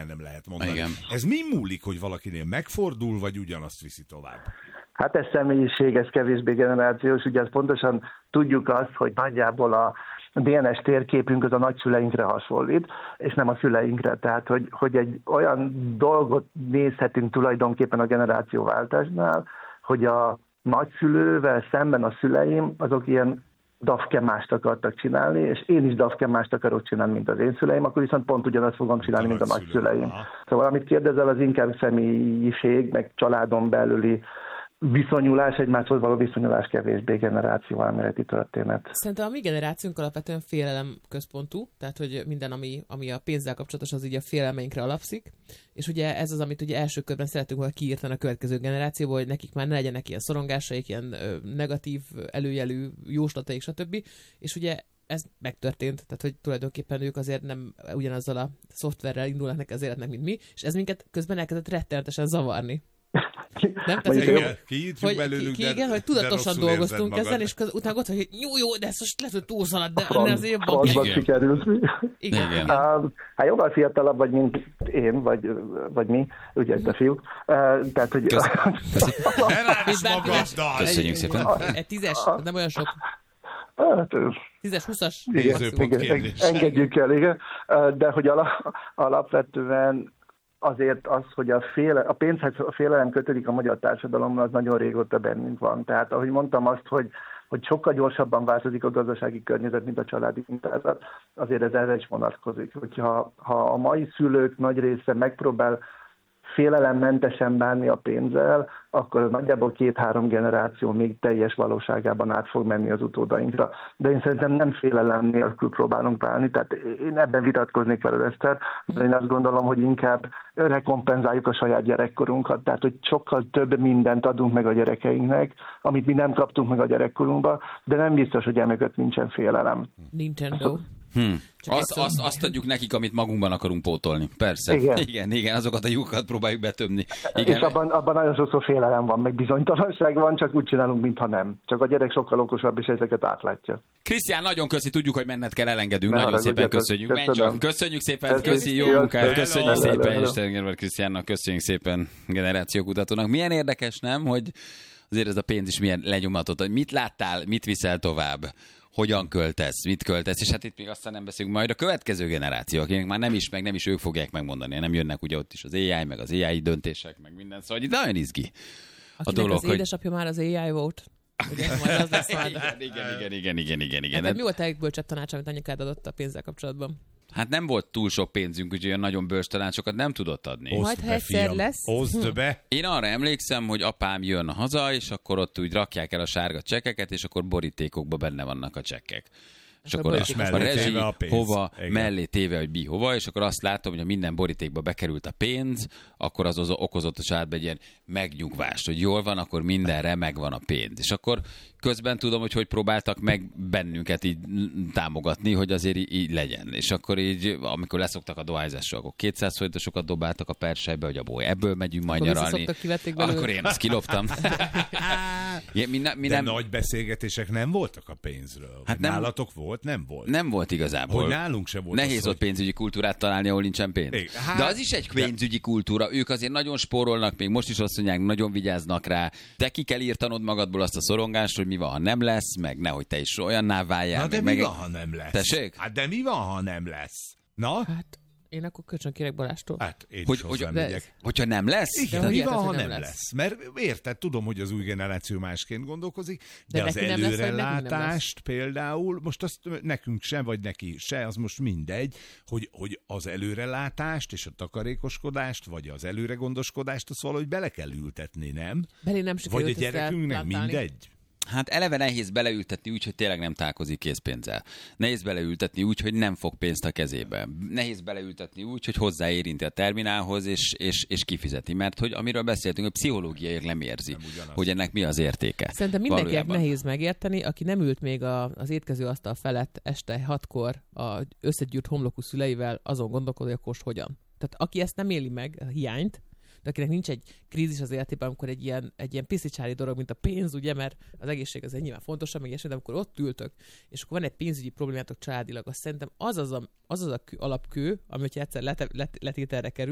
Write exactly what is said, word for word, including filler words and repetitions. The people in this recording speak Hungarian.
el nem lehet mondani. Igen. Ez mi múlik, hogy valakinél megfordul, vagy ugyanazt viszi tovább? Hát ez személyiség, ez kevésbé generációs, ugye ezt pontosan tudjuk azt, hogy nagyjából a dé en es térképünk az a nagyszüleinkre hasonlít, és nem a szüleinkre. Tehát, hogy, hogy egy olyan dolgot nézhetünk tulajdonképpen a generációváltásnál, hogy a nagyszülővel szemben a szüleim, azok ilyen dafkemást akartak csinálni, és én is dafkemást akarok csinálni, mint az én szüleim, akkor viszont pont ugyanazt fogom csinálni, mint a nagyszüleim. Szóval amit kérdezel, az inkább személyiség, meg családon belüli viszonyulás, egymáshoz való viszonyulás, kevésbé generációelméleti történet. Szerintem a mi generációnk alapvetően félelem központú, tehát hogy minden, ami, ami a pénzzel kapcsolatos, az ugye a félelmeinkre alapszik, és ugye ez az, amit ugye első körben szeretünk volna kiírtani a következő generációból, hogy nekik már ne legyenek ilyen szorongásaik, ilyen ö, negatív előjelű jóslataik, stb. És ugye ez megtörtént, tehát hogy tulajdonképpen ők azért nem ugyanazzal a szoftverrel indulnak neki az életnek, mint mi, és ez minket közben elkezdett rettenetesen zavarni. Nem? Tehát, igen, kiírtjuk belőlük, ki, igen, hogy tudatosan dolgoztunk ezen, és köz, utána ott, hogy jó, jó, de ez most lehet, hogy túlszalad, de Franc, azért jobban. Francban sikerült. Igen. igen. Uh, hát jóval fiatalabb vagy, mint én, vagy, vagy mi, ugye ezt a fiúk. Uh, tehát, hogy... Köszönjük szépen. Egy tízes, nem olyan sok. Tízes, húszas. Engedjük el, igen. De hogy alapvetően azért az, hogy a, féle, a pénzhez a félelem kötődik a magyar társadalommal, az nagyon régóta bennünk van. Tehát ahogy mondtam azt, hogy, hogy sokkal gyorsabban változik a gazdasági környezet, mint a családi mintázat, azért ez erre is vonatkozik. Hogyha ha a mai szülők nagy része megpróbál félelemmentesen bánni a pénzzel, akkor az nagyjából két-három generáció még teljes valóságában át fog menni az utódainkra. De én szerintem nem félelem nélkül próbálunk bánni, tehát én ebben vitatkoznék veled, Eszter, de én azt gondolom, hogy inkább rekompenzáljuk a saját gyerekkorunkat, tehát hogy sokkal több mindent adunk meg a gyerekeinknek, amit mi nem kaptunk meg a gyerekkorunkba, de nem biztos, hogy emögött nincsen félelem. Nintendo. Hmm. Azt, azt, azt adjuk nekik, amit magunkban akarunk pótolni. Persze. Igen, igen, igen, azokat a lyukat próbáljuk betömni. Igen. És abban, abban nagyon sokszor félelem van, meg bizonytalanság van, csak úgy csinálunk, mintha nem. Csak a gyerek sokkal okosabb, és ezeket átlátja. Krisztián, nagyon köszi, tudjuk, hogy menned kell, elengedünk. Ne nagyon szépen köszönjük. Köszönöm. Köszönjük szépen, köszi, jó munkát, köszönjük hello, szépen, hello. és Gerber Krisztiánnak köszönjük szépen, generációkutatónak. Milyen érdekes, nem, hogy azért ez a pénz is milyen lenyomatot, hogy mit láttál, mit viszel tovább, hogyan költesz, mit költesz, és hát itt még aztán nem beszélünk majd a következő generáció, akinek már nem is, meg nem is ők fogják megmondani, nem jönnek ugye ott is az á i, meg az á i döntések, meg minden, szóval itt nagyon izgi a Akinek dolog, az édesapja hogy... már az á i volt. Ugye, majd az lesz majd. igen, igen, igen, igen, igen, igen. Hát, mi volt a legbölcsebb tanács, amit anyukád adott a pénzzel kapcsolatban? Hát nem volt túl sok pénzünk, úgyhogy olyan nagyon bölcs tanácsokat nem tudott adni. Majd ha egyszer lesz. Oszd be! Én arra emlékszem, hogy apám jön haza, és akkor ott úgy rakják el a sárga csekkeket, és akkor borítékokban benne vannak a csekkek. És akkor és a, a rezsi a pénz. hova, igen. mellé téve, hogy mi hova, és akkor azt látom, hogy ha minden borítékba bekerült a pénz, akkor az, az okozott a családba egy ilyen megnyugvást, hogy jól van, akkor mindenre megvan a pénz. És akkor közben tudom, hogy hogy próbáltak meg bennünket így támogatni, hogy azért így, így legyen. És akkor így, amikor leszoktak a dohányzásról, akkor kétszáz forintosokat dobáltak a persejbe, hogy abból ebből megyünk majd akkor nyaralni. Akkor én azt kiloptam. ja, mi ne, mi De nem... nagy beszélgetések nem voltak a pénzről. Hát nem... Nálatok volt? Nem volt. Nem volt igazából. Hogy nálunk se volt. Nehéz az, ott hogy... pénzügyi kultúrát találni, ahol nincsen pénz. Hát, de az is egy pénzügyi kultúra. Ők azért nagyon spórolnak, még most is azt mondják, nagyon vigyáznak rá. Te ki kell írtanod magadból azt a szorongást, hogy mi van, ha nem lesz, meg nehogy te is olyanná váljál. Na de meg, mi meg... van, ha nem lesz? Tessék? Hát de mi van, ha nem lesz? Na? Hát én akkor kölcsön kérek Balástól. Hát én hogy, is hogy, megyek. Hogyha nem lesz? Igen, de mi érted, van, ha nem nem lesz? lesz? Mert érted, tudom, hogy az új generáció másként gondolkozik, de, De az neki nem lesz, vagy nekünk nem előrelátást például, most azt nekünk se, vagy neki se, az most mindegy, hogy, hogy az előrelátást és a takarékoskodást, vagy az előregondoskodást, azt valahogy bele kell ültetni, nem? Belé nem Vagy a sikerült ezt gyerekünknek elplantálni. mindegy? Hát eleve nehéz beleültetni úgy, hogy tényleg nem találkozik készpénzzel. Nehéz beleültetni úgy, hogy nem fog pénzt a kezébe. Nehéz beleültetni úgy, hogy hozzáérinti a terminálhoz, és, és, és kifizeti. Mert hogy amiről beszéltünk, hogy pszichológiailag nem érzi, nem hogy ennek mi az értéke. Szerintem mindenkinek Valójában. nehéz megérteni, aki nem ült még a, az étkező asztal felett este hatkor a összegyűrt homlokú szüleivel, azon gondolkodni, hogy akkor hogyan. Tehát aki ezt nem éli meg, a hiányt, de akinek nincs egy krízis az életében, amikor egy ilyen, egy ilyen piszicsári dolog, mint a pénz, ugye, mert az egészség az egy nyilván fontosabb, még esetben, amikor ott ültök, és akkor van egy pénzügyi problémátok családilag, azt szerintem az az a, az, az a kő, alapkő, ami hogyha egyszer let, let, letételre kerül,